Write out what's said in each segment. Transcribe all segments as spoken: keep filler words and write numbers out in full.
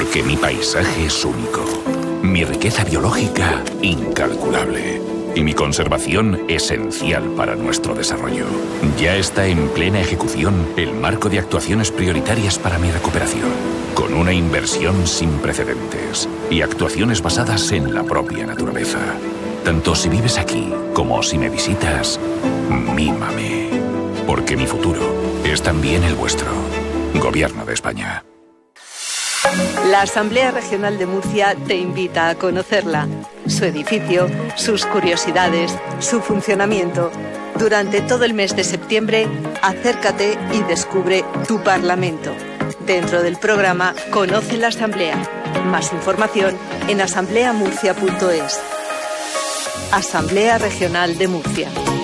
Porque mi paisaje es único, mi riqueza biológica incalculable y mi conservación esencial para nuestro desarrollo. Ya está en plena ejecución el marco de actuaciones prioritarias para mi recuperación, con una inversión sin precedentes y actuaciones basadas en la propia naturaleza. Tanto si vives aquí como si me visitas, mímame. Porque mi futuro es también el vuestro. Gobierno de España. La Asamblea Regional de Murcia te invita a conocerla, su edificio, sus curiosidades, su funcionamiento. Durante todo el mes de septiembre, acércate y descubre tu Parlamento. Dentro del programa Conoce la Asamblea. Más información en asamblea murcia punto es. Asamblea Regional de Murcia.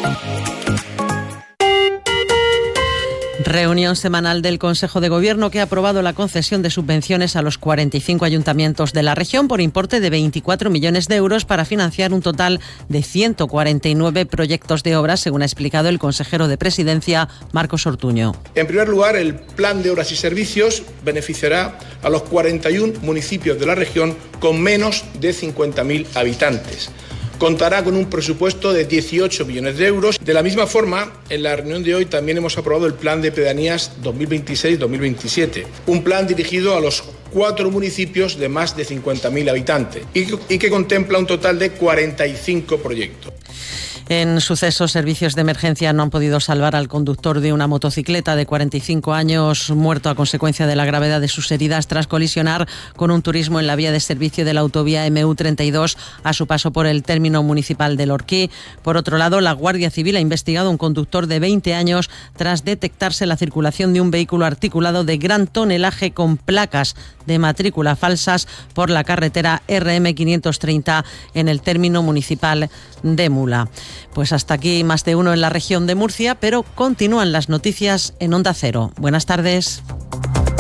Reunión semanal del Consejo de Gobierno que ha aprobado la concesión de subvenciones a los cuarenta y cinco ayuntamientos de la región por importe de veinticuatro millones de euros para financiar un total de ciento cuarenta y nueve proyectos de obras, según ha explicado el consejero de Presidencia, Marcos Ortuño. En primer lugar, el Plan de Obras y Servicios beneficiará a los cuarenta y uno municipios de la región con menos de cincuenta mil habitantes. Contará con un presupuesto de dieciocho millones de euros. De la misma forma, en la reunión de hoy también hemos aprobado el Plan de Pedanías dos mil veintiséis dos mil veintisiete, un plan dirigido a los cuatro municipios de más de cincuenta mil habitantes y que, y que contempla un total de cuarenta y cinco proyectos. En sucesos, servicios de emergencia no han podido salvar al conductor de una motocicleta de cuarenta y cinco años, muerto a consecuencia de la gravedad de sus heridas tras colisionar con un turismo en la vía de servicio de la autovía eme u treinta y dos a su paso por el término municipal de Lorquí. Por otro lado, la Guardia Civil ha investigado a un conductor de veinte años tras detectarse la circulación de un vehículo articulado de gran tonelaje con placas de matrícula falsas por la carretera erre eme quinientos treinta en el término municipal de Mula. Pues hasta aquí más de uno en la región de Murcia, pero continúan las noticias en Onda Cero. Buenas tardes.